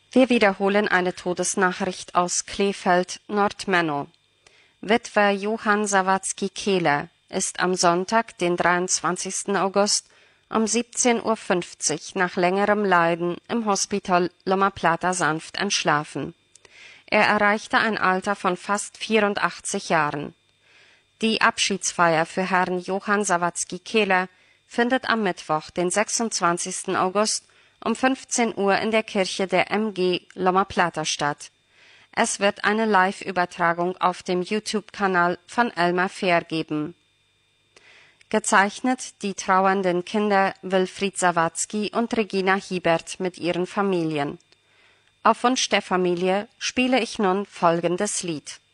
Wir wiederholen eine Todesnachricht aus Krefeld, Nordmenno. Witwe Johann Sawatzki-Kehler ist am Sonntag, den 23. August, um 17:50 Uhr nach längerem Leiden im Hospital Loma Plata sanft entschlafen. Er erreichte ein Alter von fast 84 Jahren. Die Abschiedsfeier für Herrn Johann Sawatzki-Kehler findet am Mittwoch, den 26. August, um 15 Uhr in der Kirche der MG Loma Plata statt. Es wird eine Live-Übertragung auf dem YouTube-Kanal von Elmar Fehr geben. Gezeichnet die trauernden Kinder Wilfried Sawatzki und Regina Hiebert mit ihren Familien. Auf Wunsch der Familie spiele ich nun folgendes Lied.